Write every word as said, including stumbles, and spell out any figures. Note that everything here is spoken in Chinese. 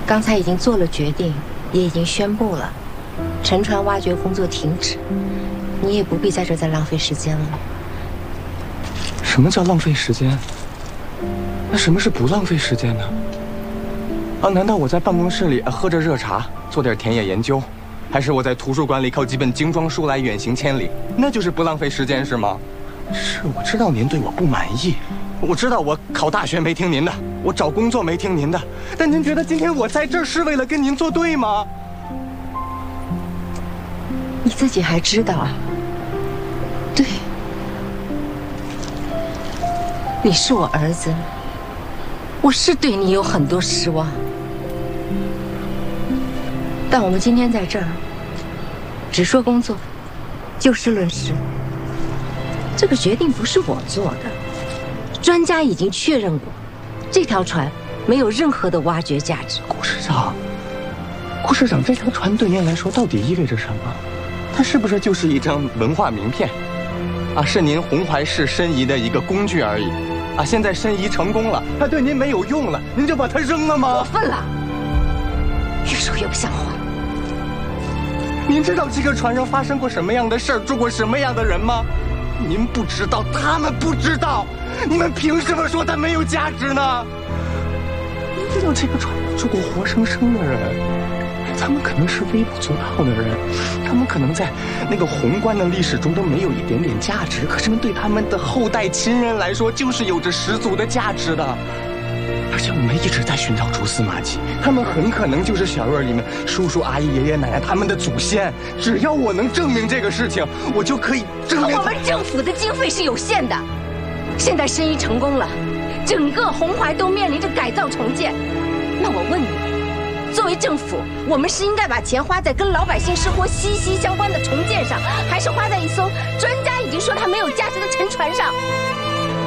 刚才已经做了决定，也已经宣布了，沉船挖掘工作停止，你也不必在这再浪费时间了。 什么叫浪费时间？那什么是不浪费时间呢？啊，难道我在办公室里喝着热茶，做点田野研究，还是我在图书馆里靠几本精装书来远行千里，那就是不浪费时间是吗？是，我知道您对我不满意，我知道我考大学没听您的，我找工作没听您的，但您觉得今天我在这儿是为了跟您作对吗？ 你自己还知道啊？对，你是我儿子，我是对你有很多失望，但我们今天在这儿，只说工作，就事论事。这个决定不是我做的，专家已经确认过，这条船没有任何的挖掘价值。 顾市长，顾市长，这条船对您来说到底意味着什么？它是不是就是一张文化名片？啊，是您洪淮市申遗的一个工具而已。啊，现在申遗成功了，它对您没有用了，您就把它扔了吗？ 过分了，越说越不像话。 您知道这个船上发生过什么样的事儿，住过什么样的人吗？您不知道，他们不知道，你们凭什么说它没有价值呢？您知道这个船上住过活生生的人，他们可能是微不足道的人，他们可能在那个宏观的历史中都没有一点点价值，可是对他们的后代亲人来说，就是有着十足的价值的。而且我们一直在寻找蛛丝马迹，他们很可能就是小院里面叔叔阿姨爷爷奶奶他们的祖先。只要我能证明这个事情，我就可以证明。 我们政府的经费是有限的，现在申遗成功了，整个洪淮都面临着改造重建。那我问你，作为政府，我们是应该把钱花在跟老百姓生活息息相关的重建上，还是花在一艘专家已经说它没有价值的沉船上？